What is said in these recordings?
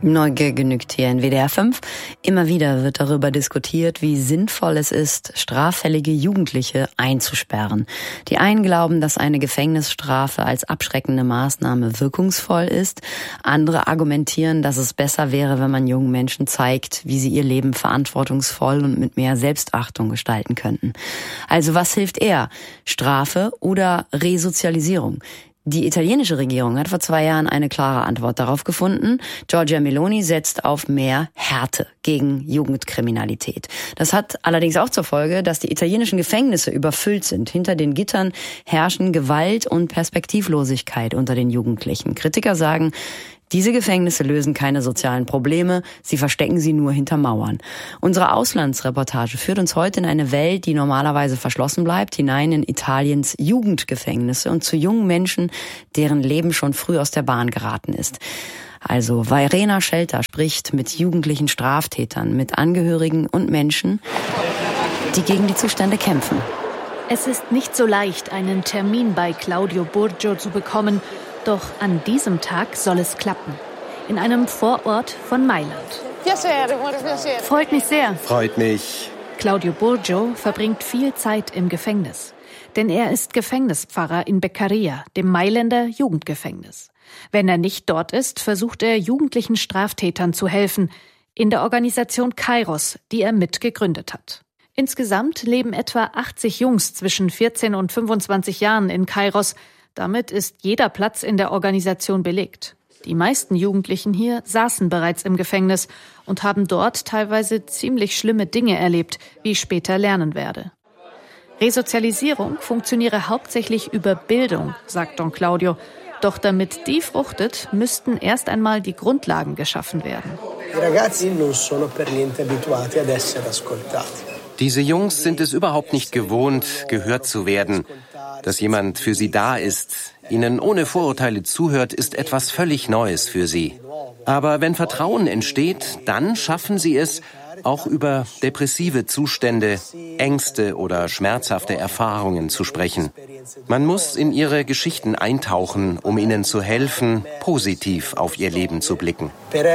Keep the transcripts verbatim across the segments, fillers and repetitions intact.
Neugier genügt hier in W D R fünf. Immer wieder wird darüber diskutiert, wie sinnvoll es ist, straffällige Jugendliche einzusperren. Die einen glauben, dass eine Gefängnisstrafe als abschreckende Maßnahme wirkungsvoll ist. Andere argumentieren, dass es besser wäre, wenn man jungen Menschen zeigt, wie sie ihr Leben verantwortungsvoll und mit mehr Selbstachtung gestalten könnten. Also was hilft eher? Strafe oder Resozialisierung? Die italienische Regierung hat vor zwei Jahren eine klare Antwort darauf gefunden. Giorgia Meloni setzt auf mehr Härte gegen Jugendkriminalität. Das hat allerdings auch zur Folge, dass die italienischen Gefängnisse überfüllt sind. Hinter den Gittern herrschen Gewalt und Perspektivlosigkeit unter den Jugendlichen. Kritiker sagen, diese Gefängnisse lösen keine sozialen Probleme, sie verstecken sie nur hinter Mauern. Unsere Auslandsreportage führt uns heute in eine Welt, die normalerweise verschlossen bleibt, hinein in Italiens Jugendgefängnisse und zu jungen Menschen, deren Leben schon früh aus der Bahn geraten ist. Also Verena Schelter spricht mit jugendlichen Straftätern, mit Angehörigen und Menschen, die gegen die Zustände kämpfen. Es ist nicht so leicht, einen Termin bei Claudio Burgio zu bekommen, doch an diesem Tag soll es klappen. In einem Vorort von Mailand. Freut mich sehr. Freut mich. Claudio Burgio verbringt viel Zeit im Gefängnis. Denn er ist Gefängnispfarrer in Beccaria, dem Mailänder Jugendgefängnis. Wenn er nicht dort ist, versucht er, jugendlichen Straftätern zu helfen. In der Organisation Kairos, die er mitgegründet hat. Insgesamt leben etwa achtzig Jungs zwischen vierzehn und fünfundzwanzig Jahren in Kairos. Damit ist jeder Platz in der Organisation belegt. Die meisten Jugendlichen hier saßen bereits im Gefängnis und haben dort teilweise ziemlich schlimme Dinge erlebt, wie ich später lernen werde. Resozialisierung funktioniere hauptsächlich über Bildung, sagt Don Claudio. Doch damit die fruchtet, müssten erst einmal die Grundlagen geschaffen werden. Diese Jungs sind es überhaupt nicht gewohnt, gehört zu werden. Dass jemand für sie da ist, ihnen ohne Vorurteile zuhört, ist etwas völlig Neues für sie. Aber wenn Vertrauen entsteht, dann schaffen sie es, auch über depressive Zustände, Ängste oder schmerzhafte Erfahrungen zu sprechen. Man muss in ihre Geschichten eintauchen, um ihnen zu helfen, positiv auf ihr Leben zu blicken.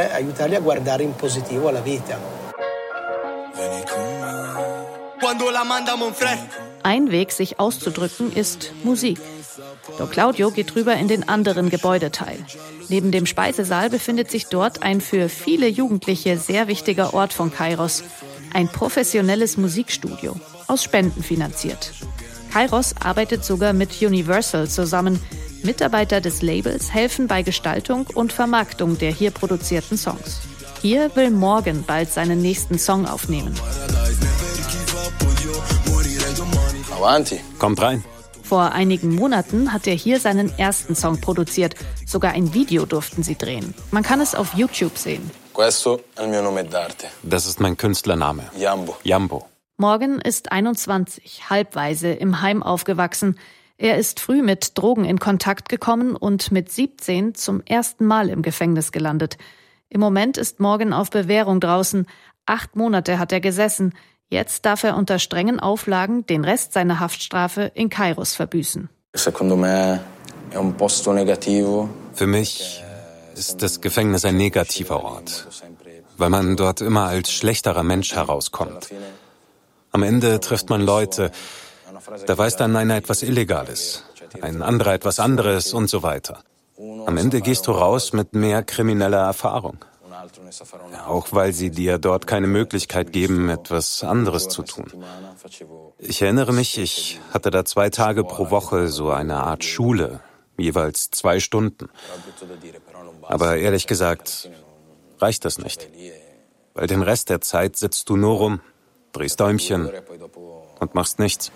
Ein Weg, sich auszudrücken, ist Musik. Don Claudio geht rüber in den anderen Gebäudeteil. Neben dem Speisesaal befindet sich dort ein für viele Jugendliche sehr wichtiger Ort von Kairos. Ein professionelles Musikstudio, aus Spenden finanziert. Kairos arbeitet sogar mit Universal zusammen. Mitarbeiter des Labels helfen bei Gestaltung und Vermarktung der hier produzierten Songs. Hier will Morgan bald seinen nächsten Song aufnehmen. Kommt rein. Vor einigen Monaten hat er hier seinen ersten Song produziert. Sogar ein Video durften sie drehen. Man kann es auf YouTube sehen. Das ist mein Künstlername. Jambo. Jambo. Morgan ist einundzwanzig, halbwaise, im Heim aufgewachsen. Er ist früh mit Drogen in Kontakt gekommen und mit siebzehn zum ersten Mal im Gefängnis gelandet. Im Moment ist Morgan auf Bewährung draußen. Acht Monate hat er gesessen. Jetzt darf er unter strengen Auflagen den Rest seiner Haftstrafe in Kairos verbüßen. Für mich ist das Gefängnis ein negativer Ort, weil man dort immer als schlechterer Mensch herauskommt. Am Ende trifft man Leute, da weiß dann einer etwas Illegales, ein anderer etwas anderes und so weiter. Am Ende gehst du raus mit mehr krimineller Erfahrung. Ja, auch weil sie dir dort keine Möglichkeit geben, etwas anderes zu tun. Ich erinnere mich, ich hatte da zwei Tage pro Woche so eine Art Schule, jeweils zwei Stunden. Aber ehrlich gesagt, reicht das nicht. Weil den Rest der Zeit sitzt du nur rum, drehst Däumchen und machst nichts.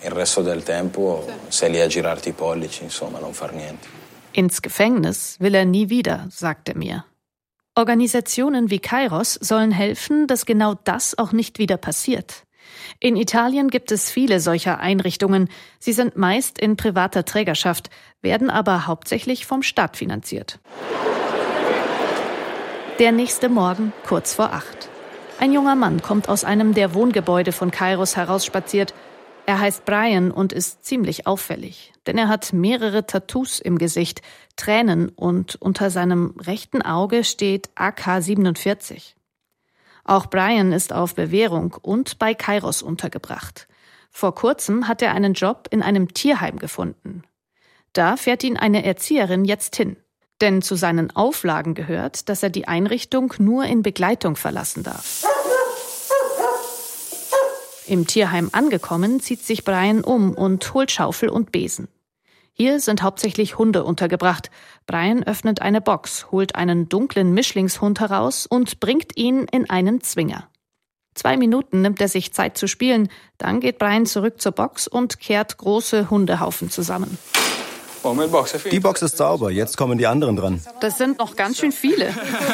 Ins Gefängnis will er nie wieder, sagt er mir. Organisationen wie Kairos sollen helfen, dass genau das auch nicht wieder passiert. In Italien gibt es viele solcher Einrichtungen. Sie sind meist in privater Trägerschaft, werden aber hauptsächlich vom Staat finanziert. Der nächste Morgen, kurz vor acht. Ein junger Mann kommt aus einem der Wohngebäude von Kairos herausspaziert. Er heißt Brian und ist ziemlich auffällig, denn er hat mehrere Tattoos im Gesicht, Tränen und unter seinem rechten Auge steht A K siebenundvierzig. Auch Brian ist auf Bewährung und bei Kairos untergebracht. Vor kurzem hat er einen Job in einem Tierheim gefunden. Da fährt ihn eine Erzieherin jetzt hin. Denn zu seinen Auflagen gehört, dass er die Einrichtung nur in Begleitung verlassen darf. Im Tierheim angekommen, zieht sich Brian um und holt Schaufel und Besen. Hier sind hauptsächlich Hunde untergebracht. Brian öffnet eine Box, holt einen dunklen Mischlingshund heraus und bringt ihn in einen Zwinger. Zwei Minuten nimmt er sich Zeit zu spielen, dann geht Brian zurück zur Box und kehrt große Hundehaufen zusammen. Die Box ist sauber, jetzt kommen die anderen dran. Das sind noch ganz schön viele.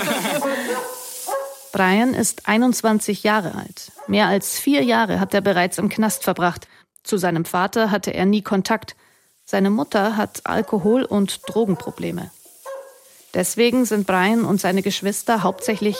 Brian ist einundzwanzig Jahre alt. Mehr als vier Jahre hat er bereits im Knast verbracht. Zu seinem Vater hatte er nie Kontakt. Seine Mutter hat Alkohol- und Drogenprobleme. Deswegen sind Brian und seine Geschwister hauptsächlich